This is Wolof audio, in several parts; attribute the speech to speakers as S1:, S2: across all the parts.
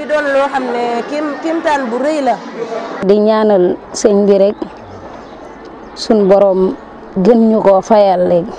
S1: doon loo xam ne kéemtaan bu rëy la.
S2: di ñaanal sëñ bi rek suñ borom gën ñu koo fayal léegi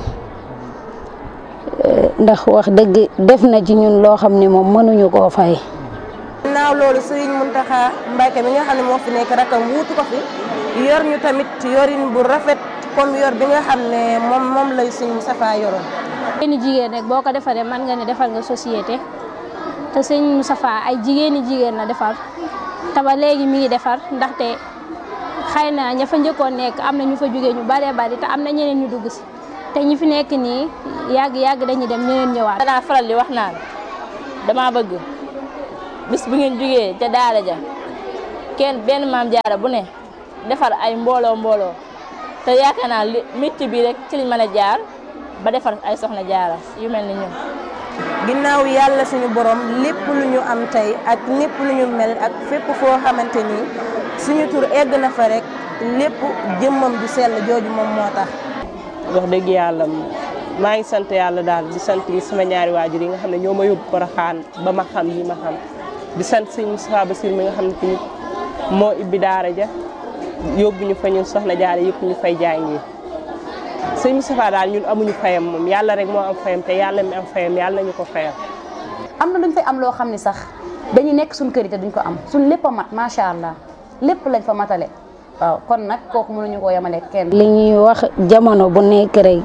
S2: ndax wax dëgg def na ci ñun loo xam ne moom mënuñu koo fay.
S1: ginnaaw loolu Serigne Mountakha Mbacké mi nga xam ne moo fi nekk rakam wuutu ko fi yor ñu tamit yorin bu rafet comme yor bi nga xam ne moom lay Serigne Moustapha yoroon.
S3: jigéeni jigéen rek boo ko defaree mën nga ne defal nga société te Serigne Moustapha ay jigéen la defar te ba léegi mi ngi defar ndaxte xëy na ña fa njëkkoon nekk am na ñu fa jógee ñu baree bari te am na ñeneen ñu dugg si te ñi fi nekk nii yàgg dañuy dem ñeneen ñëwaat.
S4: danaa faral di wax naan dama bëgg bis bu ngeen jógee ca daara ja benn maam jaara bu ne defar ay mbooloo te yaakaar naa métier bi rek ci liñ mën a jaar ba defar ay soxna jaara yu mel ni ñun.
S1: ginnaaw yàlla suñu borom lépp lu ñu am tey ak lépp lu ñu mel ak fépp foo xamante ni suñu tur egg na fa rek lépp jëmmam du sell jooju moom moo tax.
S5: wax dëgg yàlla maa ngi sant yàlla daal di sant sama ñaari waajur yi nga xam ne ñoo ma yóbbu Porokhane ba ma xam yi ma xam di sant sëñ Moustapha Bassir mi nga xam ne tamit moo ibbi daara ja yóbbu ñu fa ñun soxna jaara yëpp ñu fay jàngi sëñ Moustapha daal ñun amuñu fayam moom yàlla rek moo am fayam te yàlla mi am fayam yàlla nañu ko fayam.
S6: am na luñ fay am loo xam ne sax dañuy nekk suñ kër yi te duñ ko am suñ lépp a mat macha allah lépp lañ fa matale waaw kon nag kooku mënuñu koo yemale kenn.
S2: li ñuy wax jamono bu nekk rek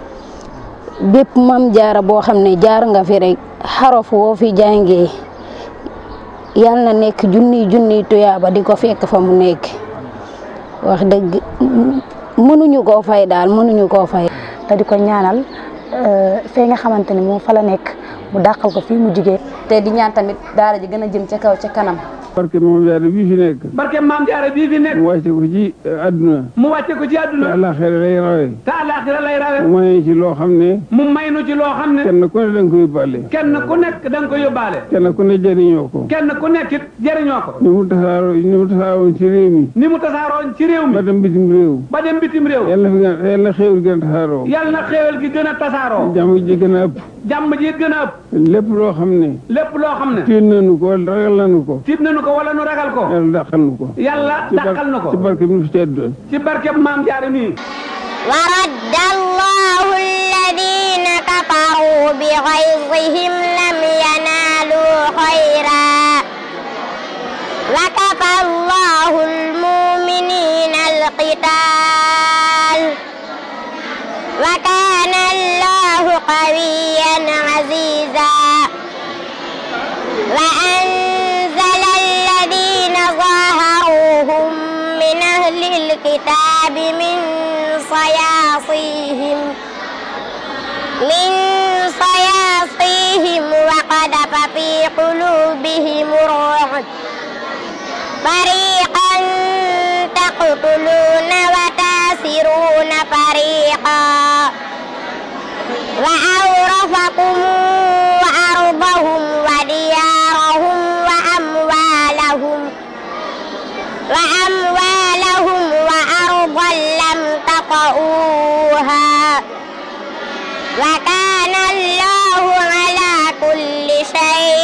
S2: bépp mam jaara boo xam ne jaar nga fi rek xaraf woo fi jàngee yàlla na nekk junniy tuyaaba di ko fekk fa mu nekk wax dëgg mënuñu koo fay daal mënuñu koo fay.
S6: te di ko ñaanal fee nga xamante ne moom fa la nekk mu dàqal ko fii mu jigee te di ñaan tamit daara ji gën a jëm ca kaw ca kanam.
S7: barke maam jaara bii fi nekk.
S8: barke maam jaara bii fi nekk.
S7: mu wàcce ko ci àdduna.
S8: mu wàcce ko ci àdduna.
S7: te àllaaxira lay rawe.
S8: te àllaaxira lay rawe.
S7: mu may ci loo xam ne.
S8: mu may nu ci loo xam ne.
S7: kenn ku ne da nga ko yóbbaale.
S8: kenn ku nekk da nga ko yóbbaale.
S7: kenn ku ne jëriñoo ko.
S8: kenn ku nekk it jëriñoo ko.
S7: ni mu tasaaroon ci réew mi.
S8: ni mu tasaaroon ci réew mi.
S7: ba dem bitim réew.
S8: ba dem bitim réew.
S7: yàlla na xéewal gën a tasaaroo.
S8: yàlla na xéewal gi gën a tasaaroo.
S7: jàmm ji gën a ëpp.
S8: jàmm ji gën a ëpp.
S7: lépp loo xam ne.
S8: lépp loo xam ne.
S7: tiit nañu ko wala ragal nañu ko.
S8: tiit nañu ko wala nu ragal ko.
S7: yàlla dàqal nu ko.
S8: yàlla dàqal nu ko.
S7: ci barke bi nu fi tedd.
S8: ci barke maam jaara nii.
S9: wa radda allahu alladina kafaru bi ghayzihim lam yanalu khayra wa kafa allahu almu'minina alqital wa kana allahu qawiyyan aziza wa anzala alladina zaharuhum min ahli alkitabi min صياصيهم وقذف في قلوبهم الرعب فريقا تقتلون وتاسرون فريقا وأورثكم أرضهم وديارهم وأموالهم وأرضا لم تطئوها وكان الله على كل شيء